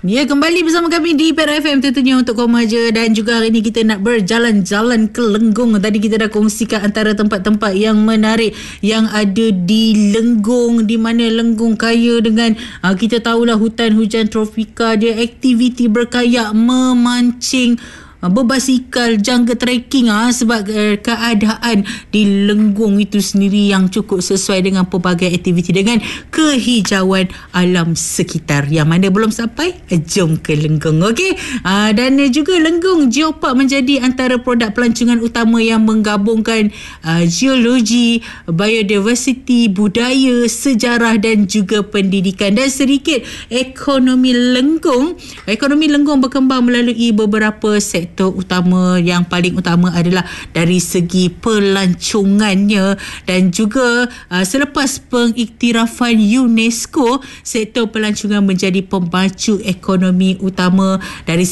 Ya, kembali bersama kami di Perak FM tentunya untuk Komaja, dan juga hari ini kita nak berjalan-jalan ke Lenggong. Tadi kita dah kongsikan antara tempat-tempat yang menarik yang ada di Lenggong, di mana Lenggong kaya dengan kita tahulah hutan hujan tropika, dia aktiviti berkayak, memancing, berbasikal, jungle trekking sebab keadaan di Lenggong itu sendiri yang cukup sesuai dengan pelbagai aktiviti dengan kehijauan alam sekitar. Yang mana belum sampai, jom ke Lenggong. Okey, dan juga Lenggong Geopark menjadi antara produk pelancongan utama yang menggabungkan geologi, biodiversiti, budaya, sejarah dan juga pendidikan. Dan sedikit ekonomi Lenggong berkembang melalui beberapa sektor utama. Yang paling utama adalah dari segi pelancongannya, dan juga selepas pengiktirafan UNESCO, sektor pelancongan menjadi pemacu ekonomi utama. Dari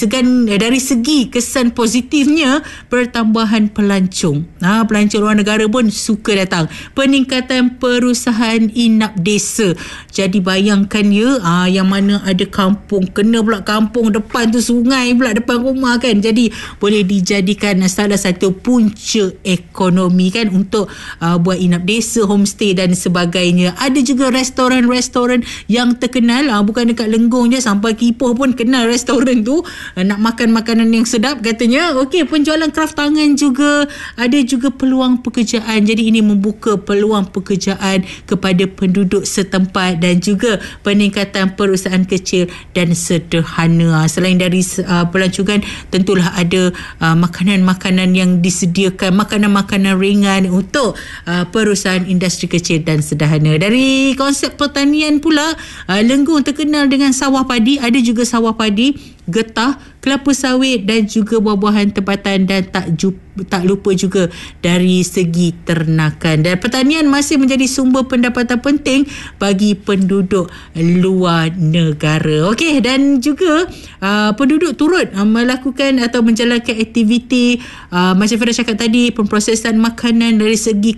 segi kesan positifnya, pertambahan pelancong. Pelancong luar negara pun suka datang. Peningkatan perusahaan inap desa. Jadi bayangkan yang mana ada kampung, kena pula kampung depan tu sungai pula depan rumah kan. Jadi boleh dijadikan salah satu punca ekonomi kan, untuk buat inap desa, homestay dan sebagainya. Ada juga restoran-restoran yang terkenal, bukan dekat Lenggong je, sampai Ipoh pun kenal restoran tu, nak makan makanan yang sedap katanya. Okey, penjualan kraft tangan juga, ada juga peluang pekerjaan. Jadi ini membuka peluang pekerjaan kepada penduduk setempat, dan juga peningkatan perusahaan kecil dan sederhana. Selain dari pelancongan, tentulah ada makanan-makanan yang disediakan, makanan-makanan ringan untuk perusahaan industri kecil dan sederhana. Dari konsep pertanian pula, Lenggong terkenal dengan sawah padi. Ada juga sawah padi, getah, kelapa sawit dan juga buah-buahan tempatan, dan tak lupa juga dari segi ternakan. Dan pertanian masih menjadi sumber pendapatan penting bagi penduduk luar negara. Okey, dan juga penduduk turut melakukan atau menjalankan aktiviti macam Farah cakap tadi, pemprosesan makanan dari segi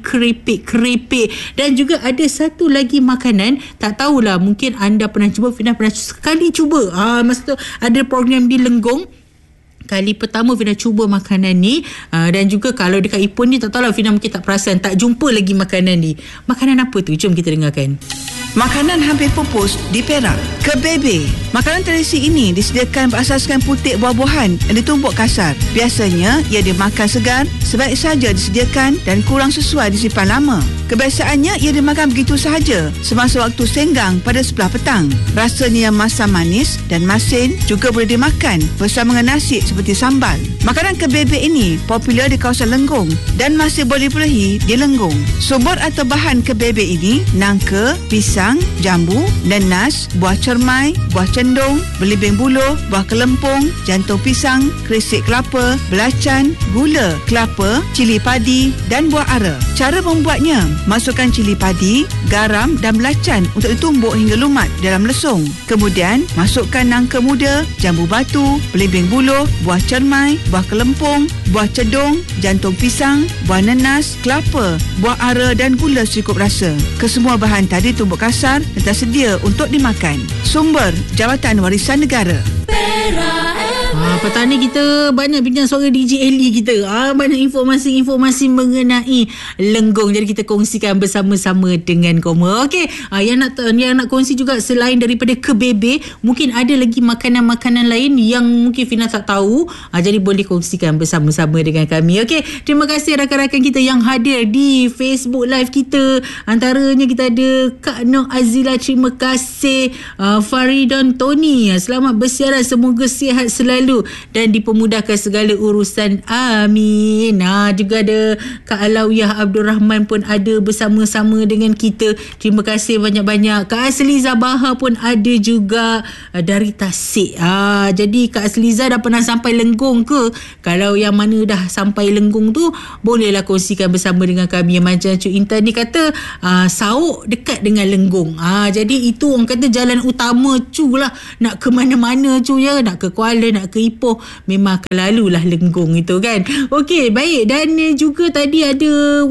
keripik, dan juga ada satu lagi makanan, tak tahulah, mungkin anda pernah cuba, Fina pernah sekali cuba. Masa tu ada program di Lenggong, kali pertama Fina cuba makanan ni, dan juga kalau dekat Ipoh ni tak tahulah, Fina mungkin tak perasan, tak jumpa lagi makanan ni. Makanan apa tu? Jom kita dengarkan. Makanan hampir pupus di Perak, kebebe. Makanan tradisi ini disediakan berasaskan putik buah-buahan yang ditumbuk kasar. Biasanya ia dimakan segar, sebaik saja disediakan dan kurang sesuai disimpan lama. Kebiasaannya ia dimakan begitu sahaja semasa waktu senggang pada sebelah petang. Rasanya yang masam manis dan masin, juga boleh dimakan bersama dengan nasi seperti sambal. Makanan kebebe ini popular di kawasan Lenggong dan masih boleh diperolehi di Lenggong. Sumber atau bahan kebebe ini nangka, pisang, jambu, nenas, buah cermai, buah cendong, belimbing buluh, buah kelempung, jantung pisang, krisik kelapa, belacan, gula, kelapa, cili padi dan buah ara. Cara membuatnya, masukkan cili padi, garam dan belacan untuk ditumbuk hingga lumat dalam lesung. Kemudian, masukkan nangka muda, jambu batu, belimbing buluh, buah cermai, buah kelempung, buah cedong, jantung pisang, buah nenas, kelapa, buah ara dan gula secukup rasa. Kesemua bahan tadi tumbuk kasar dan tersedia untuk dimakan. Sumber Jabatan Warisan Negara. Petani kita banyak bincang suara DJ Ellie kita. Banyak informasi-informasi mengenai Lenggong. Jadi kita kongsikan bersama-sama dengan Koma. Okey, yang nak kongsi juga, selain daripada kebebe, mungkin ada lagi makanan-makanan lain yang mungkin Fina tak tahu. Jadi boleh kongsikan bersama-sama dengan kami. Okey, terima kasih rakan-rakan kita yang hadir di Facebook Live kita. Antaranya kita ada Kak Noh Azila, terima kasih. Faridon Tony, selamat bersiaran, semoga sihat selalu dan dipermudahkan segala urusan, amin. Juga ada Kak Alawiyah Abdul Rahman pun ada bersama-sama dengan kita. Terima kasih banyak-banyak. Kak Asliza Baha pun ada juga dari Tasik. Jadi Kak Asliza dah pernah sampai Lenggong ke? Kalau yang mana dah sampai Lenggong tu, bolehlah kongsikan bersama dengan kami. Macam Cik Intan ni kata Sauk dekat dengan Lenggong. Jadi itu orang kata jalan utama cu lah, nak ke mana-mana cu ya, nak ke Kuala, nak ke Ipoh, memang akan lalulah Lenggong itu kan. Okey, baik. Dan juga tadi ada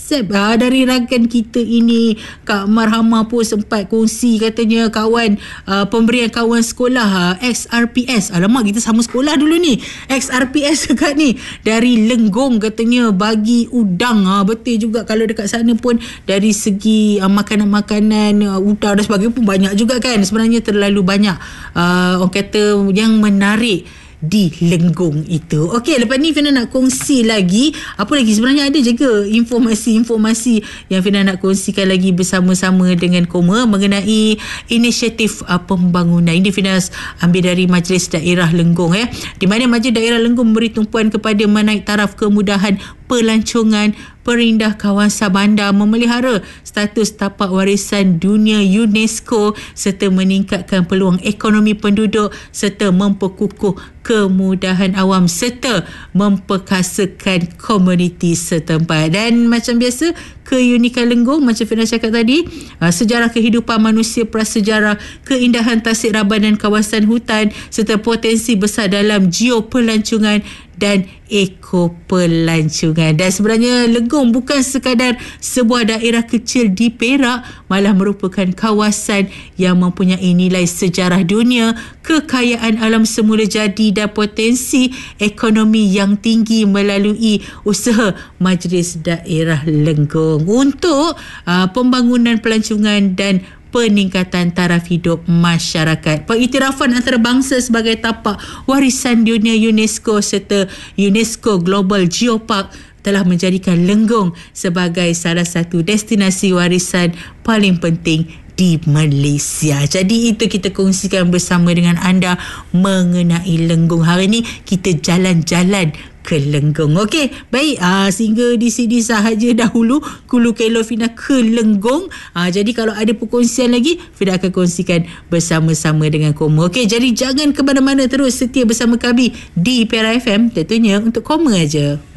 WhatsApp dari rakan kita ini. Kak Marhama pun sempat kongsi katanya kawan pemberian kawan sekolah XRPS. Alamak, kita sama sekolah dulu ni. XRPS dekat ni dari Lenggong katanya bagi udang. Betul juga, kalau dekat sana pun dari segi makanan-makanan udang dan sebagainya pun banyak juga kan. Sebenarnya terlalu banyak orang kata yang menarik di Lenggong itu. Okey, lepas ni Fina nak kongsi lagi. Apa lagi? Sebenarnya ada juga informasi-informasi yang Fina nak kongsikan lagi bersama-sama dengan Koma mengenai inisiatif pembangunan. Ini Fina ambil dari Majlis Daerah Lenggong di mana Majlis Daerah Lenggong memberi tumpuan kepada menaik taraf kemudahan pelancongan perindah kawasan bandar, memelihara status tapak warisan dunia UNESCO serta meningkatkan peluang ekonomi penduduk serta memperkukuh kemudahan awam serta memperkasakan komuniti setempat. Dan macam biasa, keunikan Lenggong macam Fina cakap tadi, sejarah kehidupan manusia prasejarah, keindahan tasik Raban dan kawasan hutan serta potensi besar dalam geopelancongan dan ekopelancongan. Dan sebenarnya Lenggong bukan sekadar sebuah daerah kecil di Perak, malah merupakan kawasan yang mempunyai nilai sejarah dunia, kekayaan alam semula jadi dan potensi ekonomi yang tinggi melalui usaha Majlis Daerah Lenggong untuk pembangunan pelancongan dan peningkatan taraf hidup masyarakat. Pengiktirafan antarabangsa sebagai tapak warisan dunia UNESCO serta UNESCO Global Geopark telah menjadikan Lenggong sebagai salah satu destinasi warisan paling penting di Malaysia. Jadi itu kita kongsikan bersama dengan anda mengenai Lenggong. Hari ini kita jalan-jalan ke Lenggong. Okey, baik. Sehingga di sini sahaja dahulu Kulu Kelo Fina ke Lenggong. Jadi kalau ada perkongsian lagi, Fina akan kongsikan bersama-sama dengan Koma. Okey, jadi jangan ke mana-mana, terus setia bersama kami di Perak FM, tentunya untuk Koma aja.